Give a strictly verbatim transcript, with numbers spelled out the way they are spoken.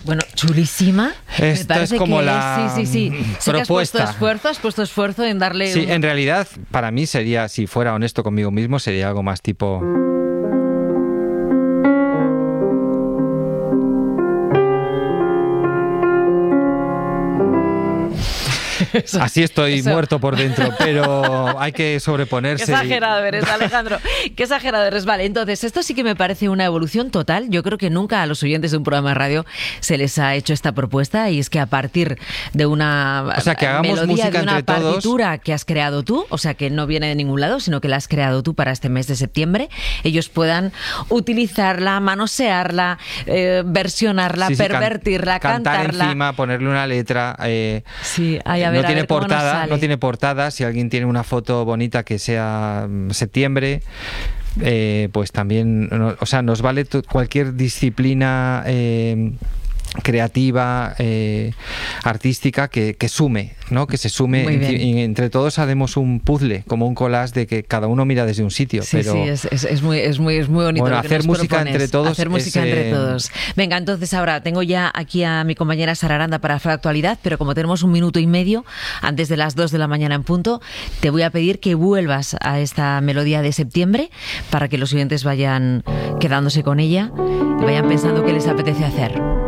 Bueno, chulísima. Esta es como que la es, sí, sí, sí. Sé que has propuesta. puesto esfuerzo, has puesto esfuerzo en darle... Sí, un... en realidad, para mí sería, si fuera honesto conmigo mismo, sería algo más tipo... Eso, Así estoy eso. muerto por dentro, pero hay que sobreponerse. Qué exagerado eres, Alejandro. Qué exagerado eres. Vale, entonces, esto sí que me parece una evolución total. Yo creo que nunca a los oyentes de un programa de radio se les ha hecho esta propuesta, y es que a partir de una o sea, que hagamos melodía, música de una entre partitura todos, que has creado tú, o sea, que no viene de ningún lado, sino que la has creado tú para este mes de septiembre, ellos puedan utilizarla, manosearla, eh, versionarla, sí, sí, pervertirla, can- cantar cantarla. encima, ponerle una letra. Eh, sí, hay a ver, no tiene a ver cómo portada, nos sale. no tiene portada. Si alguien tiene una foto bonita que sea septiembre, eh, pues también, no, o sea, nos vale t- cualquier disciplina eh, creativa, eh, artística que, que sume, ¿no? Que se sume y entre todos haremos un puzzle, como un collage de que cada uno mira desde un sitio. Sí, pero sí, es, es, es, muy, es, muy, es muy bonito. Bueno, lo que hacer nos música propones. entre todos. Hacer música es, entre eh... todos. Venga, entonces ahora tengo ya aquí a mi compañera Sara Aranda para la actualidad, pero como tenemos un minuto y medio antes de las dos de la mañana en punto, te voy a pedir que vuelvas a esta melodía de septiembre para que los oyentes vayan quedándose con ella y vayan pensando qué les apetece hacer.